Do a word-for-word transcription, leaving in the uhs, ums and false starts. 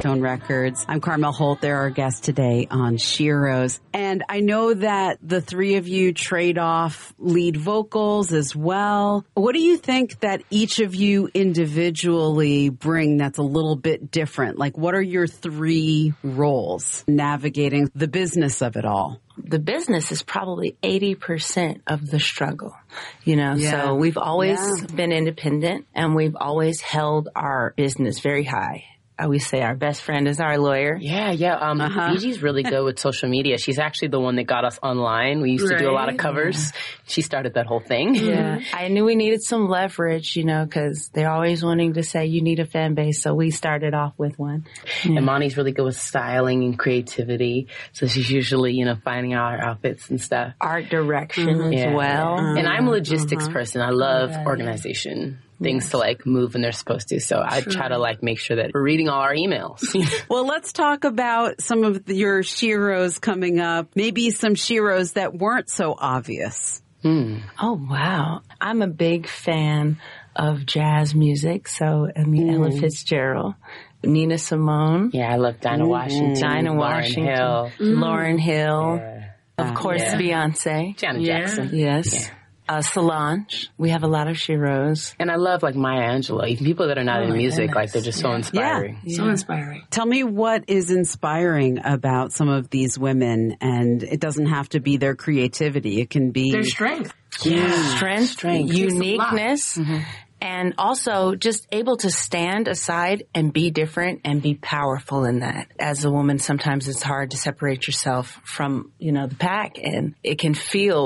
Tone Records. I'm Carmel Holt. They're our guest today on Sheroes. And I know that the three of you trade off lead vocals as well. What do you think that each of you individually bring that's a little bit different? Like, what are your three roles navigating the business of it all? The business is probably eighty percent of the struggle, you know, Yeah. so we've always Yeah. been independent and we've always held our business very high. I always say our best friend is our lawyer. Yeah, yeah. Um, Uh-huh. Gigi's really good with social media. She's actually the one that got us online. We used to do a lot of Right. covers. She started that whole thing. Yeah. I knew we needed some leverage, you know, because they're always wanting to say you need a fan base. So we started off with one. Yeah. And Monty's really good with styling and creativity. So she's usually, you know, finding out our outfits and stuff. Art direction Mm-hmm. as Yeah. well. And I'm a logistics Uh-huh. person. I love organization. Things to like move when they're supposed to. So I try to like make sure that we're reading all our emails. Well, let's talk about some of the, your Sheroes coming up. Maybe some Sheroes that weren't so obvious. Hmm. Oh, wow. I'm a big fan of jazz music. So, I mean, Ella Fitzgerald, Nina Simone, Yeah, I love Dinah Washington. Dinah Lauryn Washington, Hill. Lauryn Hill, Yeah. of course, Yeah. Beyonce. Janet Jackson. Yes. Uh, Solange. We have a lot of Sheroes. And I love like Maya Angelou. Even people that are not in music, like they're just so inspiring. So inspiring. Tell me what is inspiring about some of these women, and it doesn't have to be their creativity. It can be Their strength. Strength, Strength. uniqueness, and also just able to stand aside and be different and be powerful in that. As a woman, sometimes it's hard to separate yourself from, you know, the pack, and it can feel